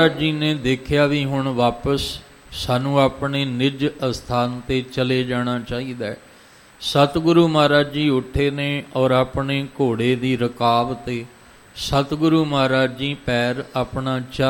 ਜੀ ਨੇ ਦੇਖਿਆ ਵੀ ਹੁਣ ਵਾਪਸ ਸਾਨੂੰ ਆਪਣੇ ਨਿੱਜ ਅਸਥਾਨ 'ਤੇ ਚਲੇ ਜਾਣਾ ਚਾਹੀਦਾ ਹੈ। ਸਤਿਗੁਰੂ ਮਹਾਰਾਜ ਜੀ ਉੱਠੇ ਨੇ ਔਰ ਆਪਣੇ ਘੋੜੇ ਦੀ ਰਕਾਬ 'ਤੇ ਸਤਿਗੁਰੂ ਮਹਾਰਾਜ ਜੀ ਪੈਰ ਆਪਣਾ